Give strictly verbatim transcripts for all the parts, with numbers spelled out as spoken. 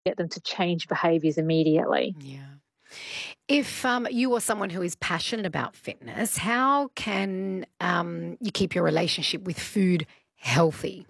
get them to change behaviours immediately. Yeah. If um, you are someone who is passionate about fitness, how can um, you keep your relationship with food healthy?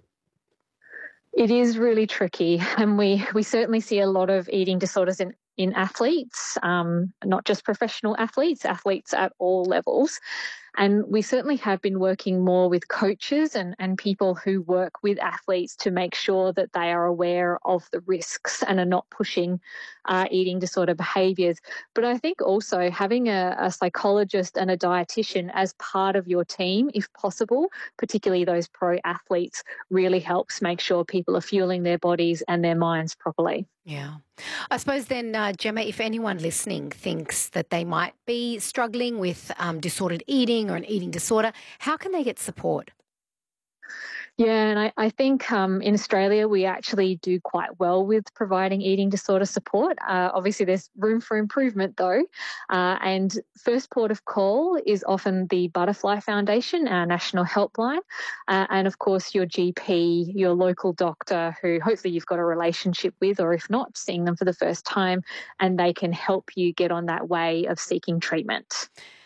It is really tricky, and we we certainly see a lot of eating disorders in in athletes, um, not just professional athletes, athletes at all levels. And we certainly have been working more with coaches and, and people who work with athletes to make sure that they are aware of the risks and are not pushing uh, eating disorder behaviours. But I think also having a, a psychologist and a dietitian as part of your team, if possible, particularly those pro athletes, really helps make sure people are fueling their bodies and their minds properly. Yeah. I suppose then, uh, Gemma, if anyone listening thinks that they might be struggling with um, disordered eating or an eating disorder, how can they get support? Yeah, and I, I think um, in Australia we actually do quite well with providing eating disorder support. Uh, obviously there's room for improvement though, uh, and first port of call is often the Butterfly Foundation, our national helpline, uh, and of course your G P, your local doctor who hopefully you've got a relationship with, or if not, seeing them for the first time, and they can help you get on that way of seeking treatment.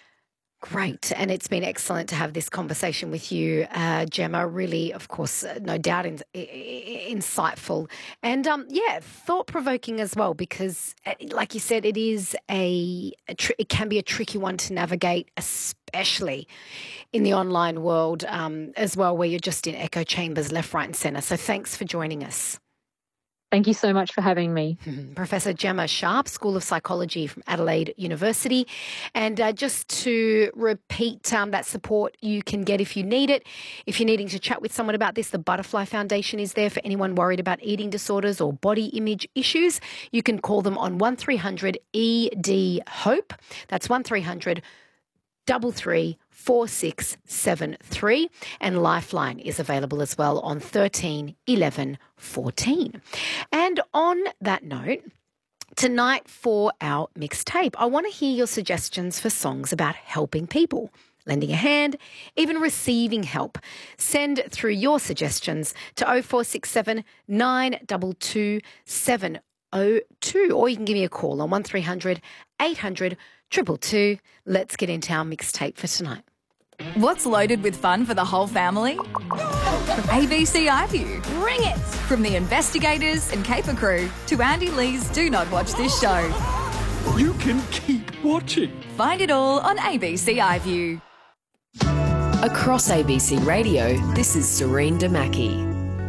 Great. And it's been excellent to have this conversation with you, uh, Gemma. Really, of course, uh, no doubt in, in, insightful and, um, yeah, thought-provoking as well because, uh, like you said, it is a, a tr- it can be a tricky one to navigate, especially in the online world um, as well, where you're just in echo chambers left, right and centre. So thanks for joining us. Thank you so much for having me. Professor Gemma Sharp, School of Psychology from Adelaide University. And uh, just to repeat um, that support you can get if you need it. If you're needing to chat with someone about this, the Butterfly Foundation is there for anyone worried about eating disorders or body image issues. You can call them on one three hundred E D HOPE. That's one three hundred double three four six seven three, and Lifeline is available as well on thirteen eleven fourteen. And on that note, tonight for our mixtape, I want to hear your suggestions for songs about helping people, lending a hand, even receiving help. Send through your suggestions to oh four six seven nine two two seven oh two, or you can give me a call on one three hundred eight hundred two two two. Let's get into our mixtape for tonight. What's loaded with fun for the whole family? A B C iView. Bring it! From the investigators and Caper crew to Andy Lee's Do Not Watch This Show. You can keep watching. Find it all on A B C iView. Across A B C Radio, this is Serene Damaki.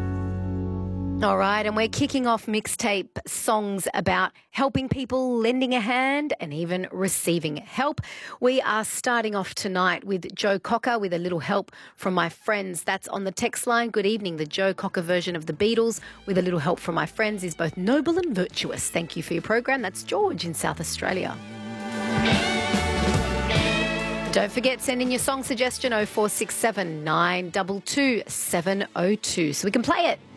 All right, and we're kicking off mixtape songs about helping people, lending a hand and even receiving help. We are starting off tonight with Joe Cocker with a little help from my friends. That's on the text line. Good evening. The Joe Cocker version of the Beatles with a little help from my friends is both noble and virtuous. Thank you for your program. That's George in South Australia. Don't forget, send in your song suggestion oh four six seven nine two two seven oh two so we can play it.